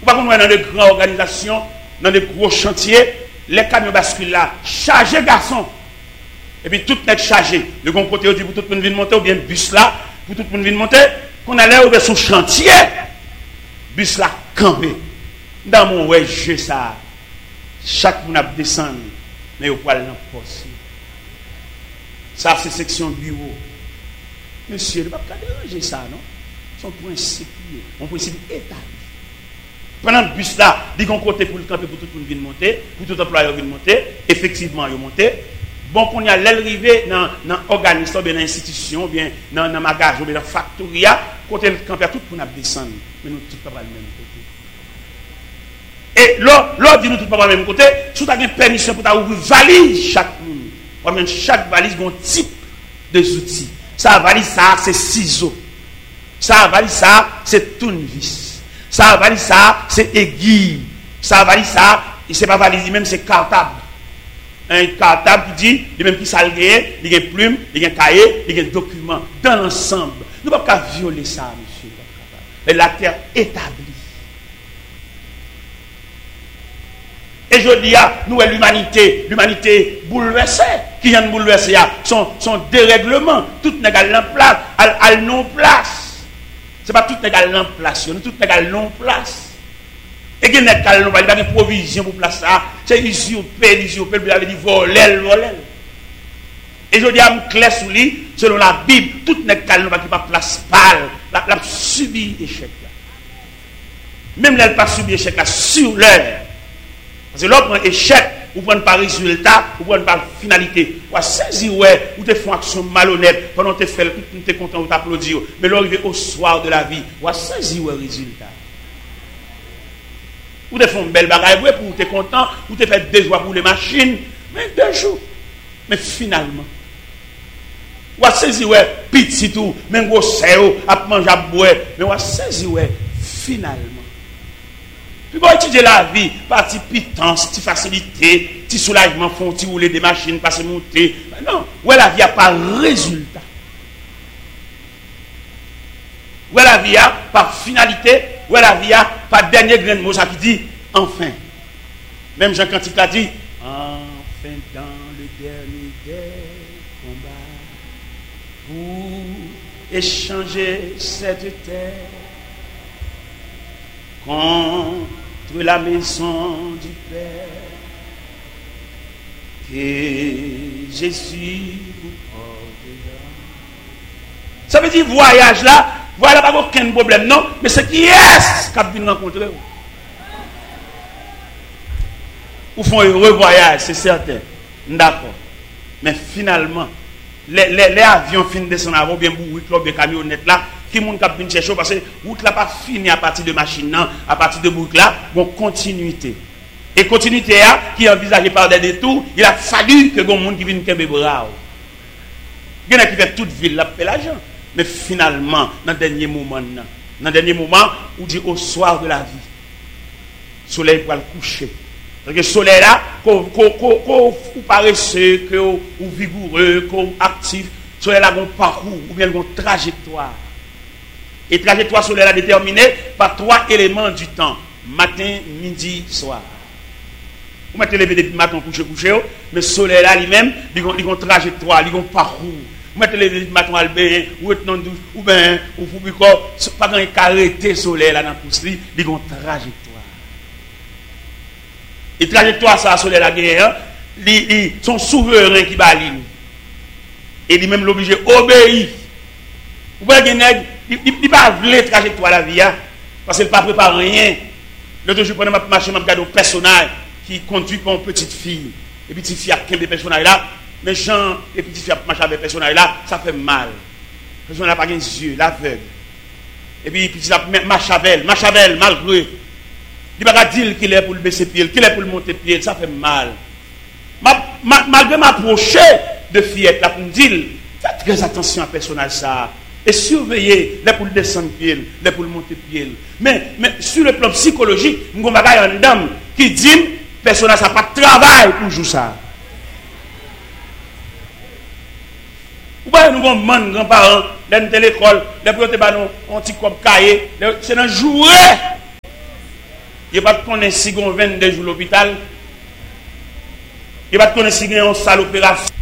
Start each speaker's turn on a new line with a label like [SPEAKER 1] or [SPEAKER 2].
[SPEAKER 1] Ou pas qu'on dans de grandes organisations, dans de gros chantiers, les camions basculent là, chargés garçons. Et puis tout est chargé. Le bon côté, on dit pour tout le monde venir monter, ou bien bus là, pour tout le monde venir monter, qu'on allait ouvrir son chantier, bus là, campé. Dans mon ouais, je ça. Chaque monde a descendu, mais au poil dans le poste. Ça, c'est section bureau. Monsieur, il ne va pas déranger ça, non? Son principe, mon principe établi. Pendant le bus là, il y a un côté pour le camper, pour tout le monde venir monter, pour tout employé venir monter, effectivement, il monter. Bon, qu'on y a l'arrivée dans l'organisme, bien dans l'institution, bien dans le magasin, bien dans la factory, côté le camper, tout le monde descendre. Mais nous, tout pas le même côté. Et l'autre dit nous, tout pas le même côté, si tu as une permission pour ouvrir valise chaque monde, chaque valise a un type de outils. Ça, valise, ça, c'est ciseaux. Ça, valise, ça, c'est tournevis. Ça, valise, ça, c'est aiguille. Ça, valise, ça, c'est pas valise, même c'est cartable. Un cartable qui dit, il y a même qui salgué, il y a une plume, il y a un cahier, il y a un document. Dans l'ensemble. Nous ne pouvons pas violer ça, monsieur. Mais la terre établie. Et je dis à nous, l'humanité bouleversée, qui vient de bouleverser, son dérèglement, tout n'est qu'à l'emplace, à non-place. Ce n'est pas tout n'est qu'à l'emplace, tout n'est qu'à non-place. Et qu'il n'est qu'à l'emplace, il n'y a pas de provision pour placer ça. C'est usurpé, vous avez dit voler. Et je dis à nous, clair sous lui, selon la Bible, tout n'est qu'à l'emplace qui n'a pas place pâle, la subi échec. Même là, elle n'a pas subi échec, là, sur l'heure. Parce que là, on prend échec, ou prend par résultat, ou prend par finalité. Ou à saisir, ouais, ou te font action malhonnête, pendant que tu fais, tu es content, ou t'applaudis. Mais là, arrivé au soir de la vie, ou à saisir, ouais, résultat. Ou te font une belle bagaille, ouais, pour te content, ou te fait 2 jours pour les machines, mais 2 jours. Mais finalement, ou à saisir, ouais, petit tout, même gros séo, à manger, à boire, mais ou à saisir, ouais, finalement. Puis pour étudier la vie, partie pitance, petite facilité, petit soulagement, font petit rouler des machines, passer monter. Non, où la vie a pas résultat. Où la vie a pas finalité, où la vie a pas dernier grain de mot, ça qui dit enfin. Même Jean Cantique a dit enfin dans le dernier des combats pour échanger cette terre contre la maison du Père, que Jésus vous portera. Ça veut dire voyage là, voilà pas aucun problème, non, mais c'est qui est-ce qui vient rencontrer vous. Ou font un heureux voyage, c'est certain. D'accord. Mais finalement, les avions finissent de descendre avant, bien bourrés, club de camionnettes là, qui moun k'ap vinn chercher parce que route là pas fini à partir de machine non, à partir de boucle là, bon continuité. Et continuité qui est envisagée par des détours, il a fallu que gon monde qui vienne kembe bras. Il y en a qui fait toute ville là paie l'argent, mais finalement dans dernier moment où dit au soir de la vie, soleil va le coucher. Parce que le soleil là, qu'on paresseux, qu'on vigoureux, qu'on actif, le soleil là un parcours ou bien une trajectoire. Et trajectoire solaire est déterminée par 3 éléments du temps. Matin, midi, soir. Vous mettez lever depuis matin, coucher, mais le soleil là lui-même, il a une trajectoire, il a un parcours. Vous mettez lever depuis matin, ou être dans douche, ou bien, ou pas quand il arrêté le soleil là dans le pouce, il a une trajectoire. Et trajectoire, ça, le soleil là, ils sont souverains qui balinent. Et lui-même l'obligé d'obéir. Vous voyez, il ne pas voulu trajectoire la vie, parce qu'il ne pas préparé rien. L'autre jour, pendant ma marche, je regarde un personnage qui conduit par une petite fille. Et petite fille a 15 personnages là, mais Jean et petite fille a marché avec personnage là, ça fait mal. Le personnage n'a pas les yeux, l'aveugle. Et puis, petite fille marche avec elle, malgré. Il ne va pas dire qu'il est pour le baisser pied, qu'il est pour le monter pied, ça fait mal. Malgré m'approcher de fillette là pour me dire, faites très attention à personnage ça. Et surveiller les pour le descendre pied, les pour le monter pied. Mais sur le plan psychologique, nous avons une dame qui dit personnage ça pas de travail pour jouer ça. Vous voyez, nous avons grands-parents, les de l'école, les pour te un petit cop cahier, c'est un jouet. Il n'y a pas de connaître si on 22 jours l'hôpital. Il n'y a pas de connaître si on a une salle opération.